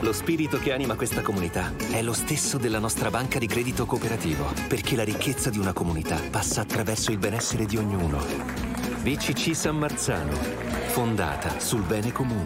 Lo spirito che anima questa comunità è lo stesso della nostra banca di credito cooperativo, perché la ricchezza di una comunità passa attraverso il benessere di ognuno. BCC San Marzano, fondata sul bene comune.